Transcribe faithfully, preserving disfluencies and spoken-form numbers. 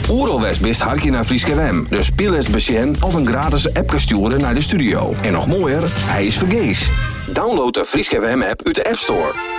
Oeralwest best hartje naar Frieske W M. Dus speel eens besjen of een gratis appje sturen naar de studio. En nog mooier, hij is vergees. Download de Frieske W M app uit de App Store.